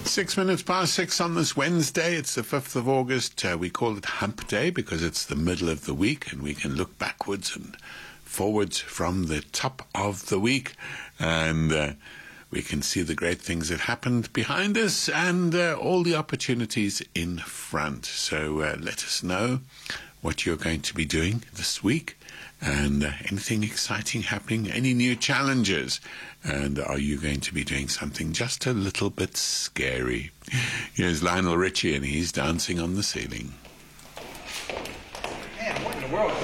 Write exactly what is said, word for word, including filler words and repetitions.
Six minutes past six on this Wednesday. It's the fifth of August. Uh, we call it Hump Day because it's the middle of the week and we can look backwards and forwards from the top of the week. And uh, we can see the great things that happened behind us and uh, all the opportunities in front. So uh, let us know what you're going to be doing this week. And uh, anything exciting happening, any new challenges, and are you going to be doing something just a little bit scary? Here's Lionel Richie, and he's dancing on the ceiling. Man, what in the world?